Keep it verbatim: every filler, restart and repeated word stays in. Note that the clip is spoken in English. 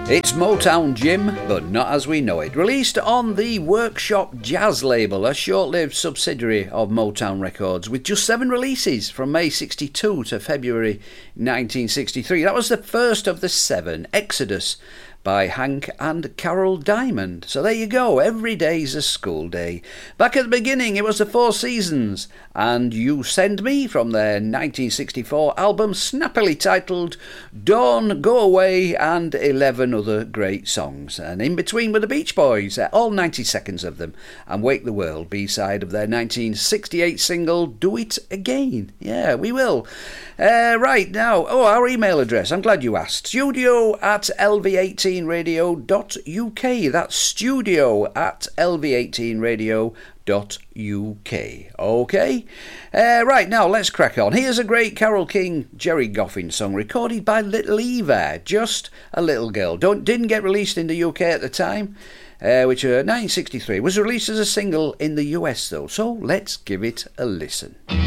It's Motown Jim, but not as we know it. Released on the Workshop Jazz label, a short-lived subsidiary of Motown Records, with just seven releases from May sixty-two to February nineteen sixty-three. That was the first of the seven, Exodus, by Hank and Carol Diamond. So there you go, every day's a school day. Back at the beginning, it was the Four Seasons, and You Send Me from their nineteen sixty-four album, snappily titled Dawn, Go Away, and eleven other great songs. And in between were the Beach Boys, all ninety seconds of them, and Wake the World, B-side of their nineteen sixty-eight single Do It Again. Yeah, we will. Uh, right, now, oh, our email address, I'm glad you asked. Studio at L V eighteen radio dot U K. That's studio at L V eighteen radio dot U K. Okay? Uh, right, now let's crack on. Here's a great Carole King, Jerry Goffin song recorded by Little Eva, Just a Little Girl. Don't, didn't get released in the U K at the time, uh, which uh, nineteen sixty-three. Was released as a single in the U S though, so let's give it a listen.